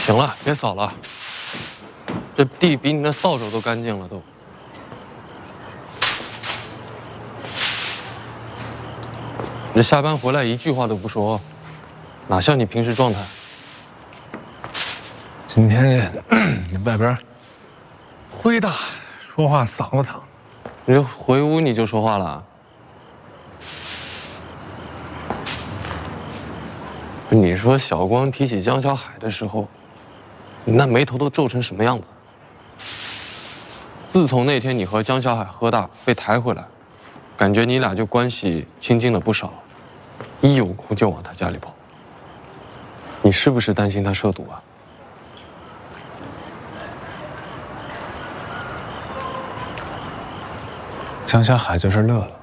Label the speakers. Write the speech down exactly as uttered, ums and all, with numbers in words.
Speaker 1: 行了，别扫了，这地比你那扫帚都干净了都。你这下班回来一句话都不说，哪像你平时状态？
Speaker 2: 今天这外边灰大，说话嗓子疼。
Speaker 1: 你这回屋你就说话了？你说小光提起江小海的时候，你那眉头都皱成什么样子？自从那天你和江小海喝大被抬回来，感觉你俩就关系亲近了不少，一有空就往他家里跑。你是不是担心他涉毒啊？
Speaker 2: 江小海就是乐乐。